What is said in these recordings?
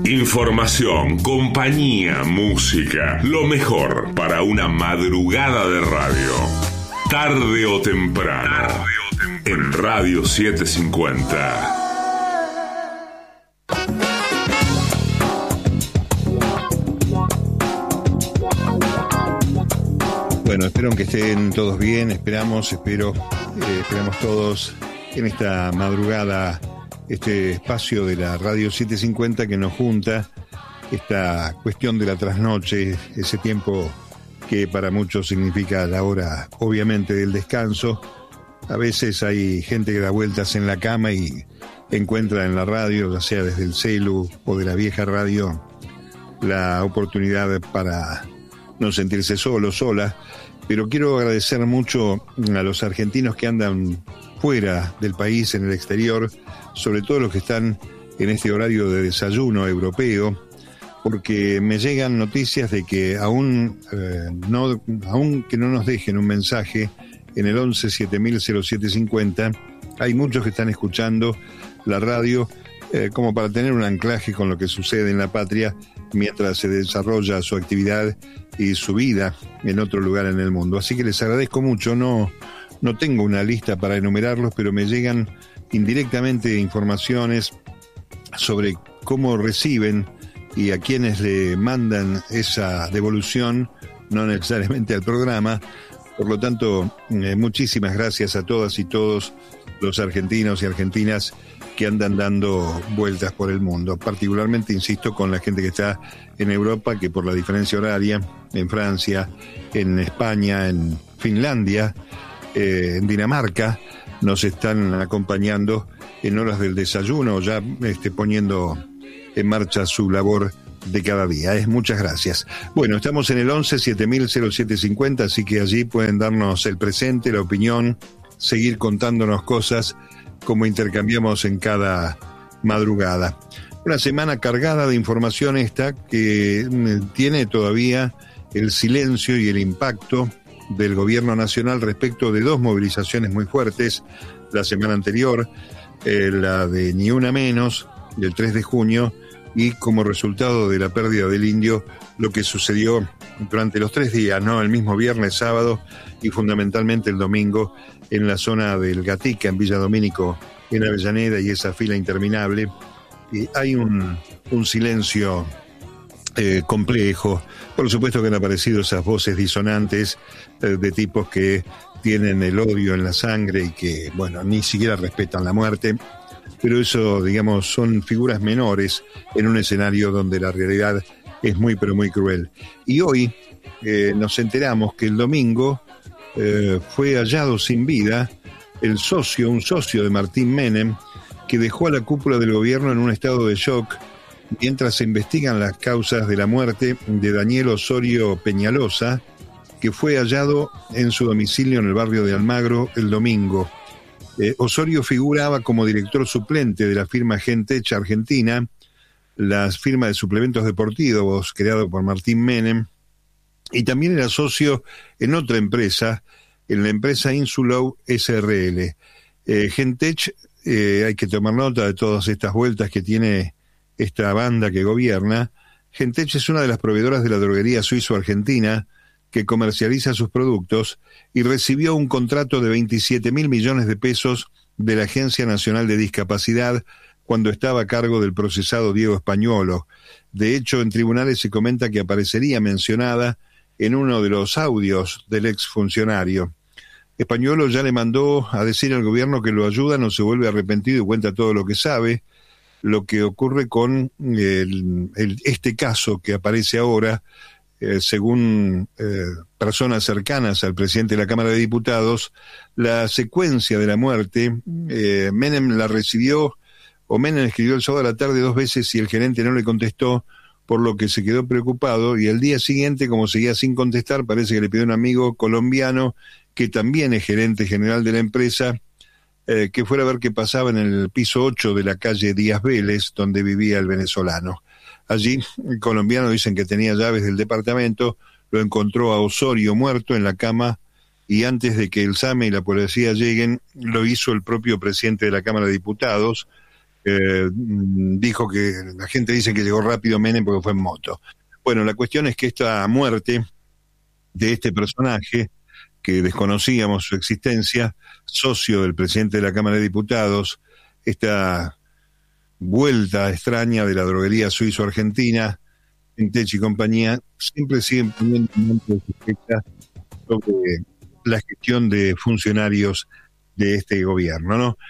Información, compañía, música, lo mejor para una madrugada de radio. Tarde o temprano, en Radio 750. Bueno, espero que estén todos bien, esperamos todos en esta madrugada, este espacio de la Radio 750 que nos junta, esta cuestión de la trasnoche, ese tiempo que para muchos significa la hora, obviamente, del descanso. A veces hay gente que da vueltas en la cama y encuentra en la radio, ya sea desde el celu o de la vieja radio, la oportunidad para no sentirse solo, sola. Pero quiero agradecer mucho a los argentinos que andan fuera del país, en el exterior, sobre todo los que están en este horario de desayuno europeo, porque me llegan noticias de que aún que no nos dejen un mensaje en el 11 7000 0750, hay muchos que están escuchando la radio como para tener un anclaje con lo que sucede en la patria mientras se desarrolla su actividad y su vida en otro lugar en el mundo. Así que les agradezco mucho. No tengo una lista para enumerarlos, pero me llegan indirectamente informaciones sobre cómo reciben y a quienes le mandan esa devolución, no necesariamente al programa. Por lo tanto, muchísimas gracias a todas y todos los argentinos y argentinas que andan dando vueltas por el mundo. Particularmente, insisto, con la gente que está en Europa, que por la diferencia horaria, en Francia, en España, en Finlandia, en Dinamarca, nos están acompañando en horas del desayuno, ya poniendo en marcha su labor de cada día. Muchas gracias. Bueno, estamos en el 11 7000 0750, así que allí pueden darnos el presente, la opinión, seguir contándonos cosas como intercambiamos en cada madrugada. Una semana cargada de información esta que tiene todavía el silencio y el impacto del gobierno nacional respecto de dos movilizaciones muy fuertes la semana anterior, la de Ni Una Menos, del 3 de junio, y como resultado de la pérdida del indio, lo que sucedió durante los 3 días, ¿no? El mismo viernes, sábado y fundamentalmente el domingo, en la zona del Gatica, en Villa Domínico, en Avellaneda, y esa fila interminable. Y hay un silencio complejo. Por supuesto que han aparecido esas voces disonantes de tipos que tienen el odio en la sangre y que, bueno, ni siquiera respetan la muerte. Pero eso, digamos, son figuras menores en un escenario donde la realidad es muy, pero muy cruel. Y hoy nos enteramos que el domingo fue hallado sin vida un socio de Martín Menem, que dejó a la cúpula del gobierno en un estado de shock mientras se investigan las causas de la muerte de Daniel Osorio Peñalosa, que fue hallado en su domicilio en el barrio de Almagro el domingo. Osorio figuraba como director suplente de la firma Gentech Argentina, la firma de suplementos deportivos creado por Martín Menem, y también era socio en otra empresa, en la empresa Insulow SRL. Gentech, hay que tomar nota de todas estas vueltas que tiene esta banda que gobierna. Gentech es una de las proveedoras de la droguería suizo-argentina que comercializa sus productos y recibió un contrato de 27.000 millones de pesos de la Agencia Nacional de Discapacidad cuando estaba a cargo del procesado Diego Españolo. De hecho, en tribunales se comenta que aparecería mencionada en uno de los audios del exfuncionario. Españolo ya le mandó a decir al gobierno que lo ayuda, no se vuelve arrepentido y cuenta todo lo que sabe. Lo que ocurre con este caso que aparece ahora, según personas cercanas al presidente de la Cámara de Diputados, la secuencia de la muerte, Menem la recibió, o Menem escribió el sábado a la tarde 2 veces y el gerente no le contestó, por lo que se quedó preocupado, y el día siguiente, como seguía sin contestar, parece que le pidió a un amigo colombiano, que también es gerente general de la empresa, que fuera a ver qué pasaba en el piso 8 de la calle Díaz Vélez, donde vivía el venezolano. Allí, el colombiano, dicen que tenía llaves del departamento, lo encontró a Osorio muerto en la cama, y antes de que el SAME y la policía lleguen, lo hizo el propio presidente de la Cámara de Diputados, dijo que la gente dice que llegó rápido Menem porque fue en moto. Bueno, la cuestión es que esta muerte de este personaje, que desconocíamos su existencia, socio del presidente de la Cámara de Diputados, esta vuelta extraña de la droguería suizo-argentina, Entech y compañía, siempre siguen poniendo un monto de sospecha sobre la gestión de funcionarios de este gobierno, ¿no?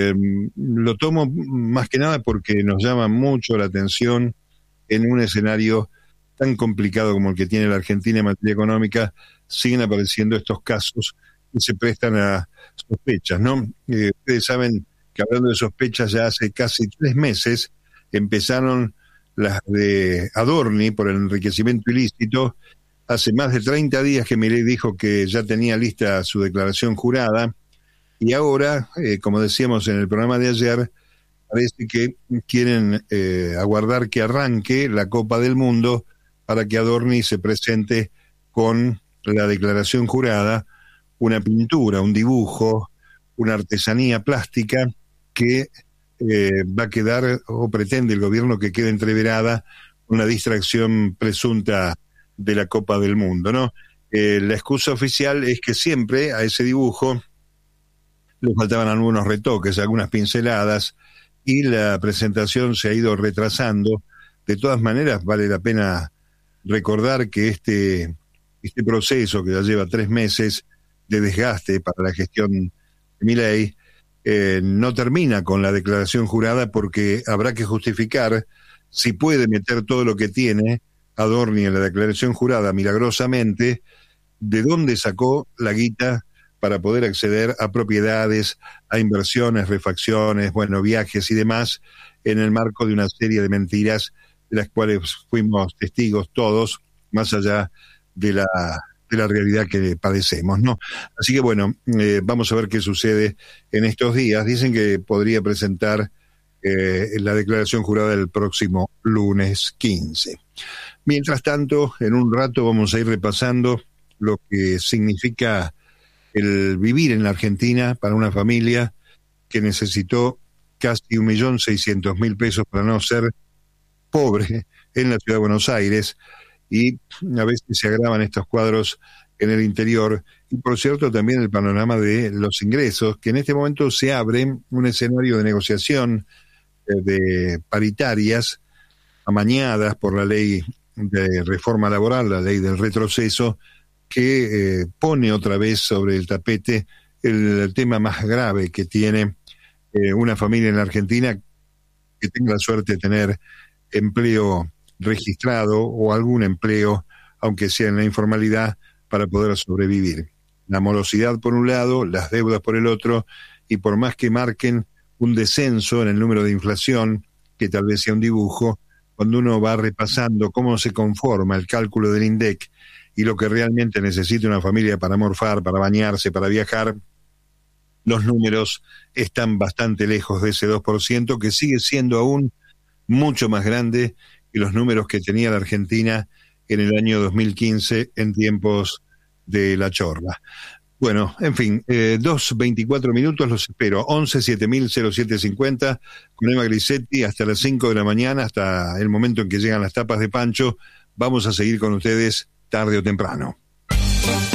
Lo tomo más que nada porque nos llama mucho la atención en un escenario tan complicado como el que tiene la Argentina en materia económica, siguen apareciendo estos casos que se prestan a sospechas, ¿no? Ustedes saben que hablando de sospechas, ya hace casi 3 meses empezaron las de Adorni por el enriquecimiento ilícito. Hace más de 30 días que Milei dijo que ya tenía lista su declaración jurada, y ahora, como decíamos en el programa de ayer, parece que quieren aguardar que arranque la Copa del Mundo para que Adorni se presente con la declaración jurada, una pintura, un dibujo, una artesanía plástica que va a quedar, o pretende el gobierno que quede entreverada, una distracción presunta de la Copa del Mundo, ¿no? La excusa oficial es que siempre a ese dibujo le faltaban algunos retoques, algunas pinceladas, y la presentación se ha ido retrasando. De todas maneras, vale la pena recordar que este proceso, que ya lleva 3 meses de desgaste para la gestión de Milei, no termina con la declaración jurada, porque habrá que justificar si puede meter todo lo que tiene Adorni en la declaración jurada milagrosamente, de dónde sacó la guita para poder acceder a propiedades, a inversiones, refacciones, bueno, viajes y demás, en el marco de una serie de mentiras de las cuales fuimos testigos todos, más allá de la realidad que padecemos, ¿no? Así que bueno, vamos a ver qué sucede en estos días. Dicen que podría presentar la declaración jurada el próximo lunes 15. Mientras tanto, en un rato vamos a ir repasando lo que significa el vivir en la Argentina para una familia que necesitó casi 1.600.000 pesos para no ser pobre en la ciudad de Buenos Aires, y a veces se agravan estos cuadros en el interior, y por cierto también el panorama de los ingresos, que en este momento se abre un escenario de negociación de paritarias amañadas por la ley de reforma laboral, la ley del retroceso, que pone otra vez sobre el tapete el tema más grave que tiene una familia en la Argentina, que tenga la suerte de tener empleo registrado o algún empleo, aunque sea en la informalidad, para poder sobrevivir. La morosidad por un lado, las deudas por el otro, y por más que marquen un descenso en el número de inflación, que tal vez sea un dibujo, cuando uno va repasando cómo se conforma el cálculo del INDEC y lo que realmente necesita una familia para morfar, para bañarse, para viajar, los números están bastante lejos de ese 2%, que sigue siendo aún mucho más grande que los números que tenía la Argentina en el año 2015, en tiempos de la chorba. Bueno, en fin, 2:24 minutos, los espero. 11-7000-0750, con Eva Grisetti, hasta las 5 de la mañana, hasta el momento en que llegan las tapas de Pancho. Vamos a seguir con ustedes tarde o temprano.